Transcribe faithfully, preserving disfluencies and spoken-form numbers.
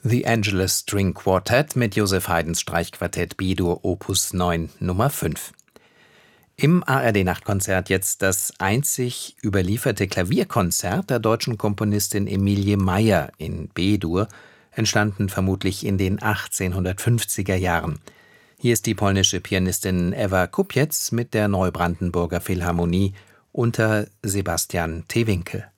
The Angelus String Quartet mit Joseph Haydns Streichquartett B-Dur Opus neun Nummer fünf. Im A R D-Nachtkonzert jetzt das einzig überlieferte Klavierkonzert der deutschen Komponistin Emilie Meyer in B-Dur, entstanden vermutlich in den achtzehnhundertfünfziger Jahren. Hier ist die polnische Pianistin Ewa Kupiec mit der Neubrandenburger Philharmonie unter Sebastian Tewinkel.